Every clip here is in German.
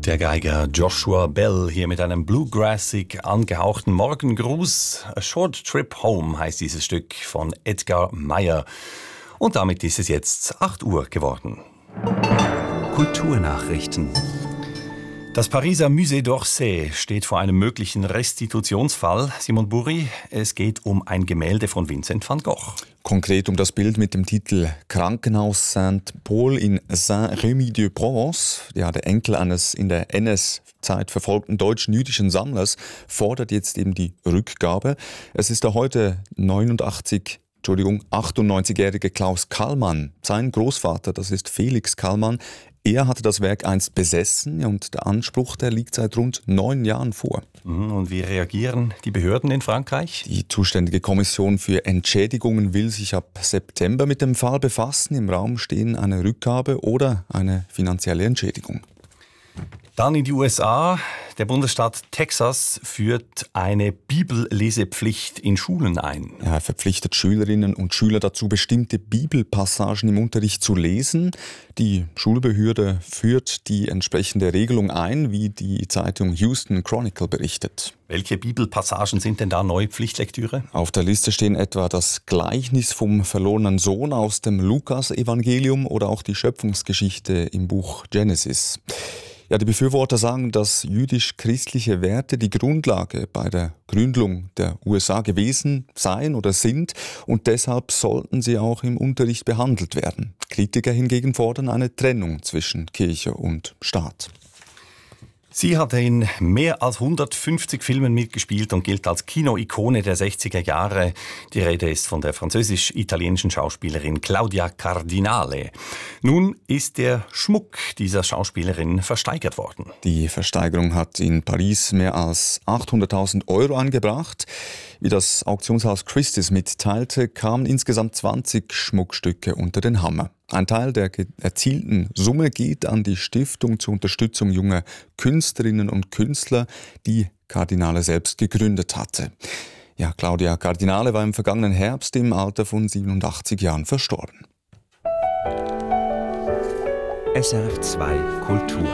Der Geiger Joshua Bell hier mit einem bluegrassig angehauchten Morgengruß. A Short Trip Home heißt dieses Stück von Edgar Meyer. Und damit ist es jetzt 8 Uhr geworden. Kulturnachrichten. Das Pariser Musée d'Orsay steht vor einem möglichen Restitutionsfall. Simon Burri, es geht um ein Gemälde von Vincent van Gogh. Konkret um das Bild mit dem Titel Krankenhaus Saint-Paul in Saint-Rémy-de-Provence. Ja, der Enkel eines in der NS-Zeit verfolgten deutsch-jüdischen Sammlers fordert jetzt eben die Rückgabe. Es ist der heute 98-jährige Klaus Kallmann. Sein Großvater, das ist Felix Kallmann. Er hatte das Werk einst besessen und der Anspruch, der liegt seit rund 9 Jahren vor. Und wie reagieren die Behörden in Frankreich? Die zuständige Kommission für Entschädigungen will sich ab September mit dem Fall befassen. Im Raum stehen eine Rückgabe oder eine finanzielle Entschädigung. Dann in die USA. Der Bundesstaat Texas führt eine Bibellesepflicht in Schulen ein. Er verpflichtet Schülerinnen und Schüler dazu, bestimmte Bibelpassagen im Unterricht zu lesen. Die Schulbehörde führt die entsprechende Regelung ein, wie die Zeitung Houston Chronicle berichtet. Welche Bibelpassagen sind denn da neue Pflichtlektüre? Auf der Liste stehen etwa das Gleichnis vom verlorenen Sohn aus dem Lukas-Evangelium oder auch die Schöpfungsgeschichte im Buch Genesis. Ja, die Befürworter sagen, dass jüdisch-christliche Werte die Grundlage bei der Gründung der USA gewesen seien oder sind und deshalb sollten sie auch im Unterricht behandelt werden. Kritiker hingegen fordern eine Trennung zwischen Kirche und Staat. Sie hat in mehr als 150 Filmen mitgespielt und gilt als Kino-Ikone der 60er Jahre. Die Rede ist von der französisch-italienischen Schauspielerin Claudia Cardinale. Nun ist der Schmuck dieser Schauspielerin versteigert worden. Die Versteigerung hat in Paris mehr als 800.000 € eingebracht. Wie das Auktionshaus Christie's mitteilte, kamen insgesamt 20 Schmuckstücke unter den Hammer. Ein Teil der erzielten Summe geht an die Stiftung zur Unterstützung junger Künstlerinnen und Künstler, die Cardinale selbst gegründet hatte. Ja, Claudia Cardinale war im vergangenen Herbst im Alter von 87 Jahren verstorben. SRF 2 Kultur.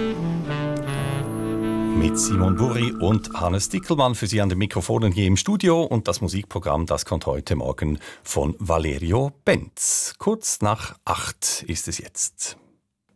Mit Simon Burri und Hannes Dickelmann für Sie an den Mikrofonen hier im Studio. Und das Musikprogramm, das kommt heute Morgen von Valerio Benz. Kurz nach 8 ist es jetzt.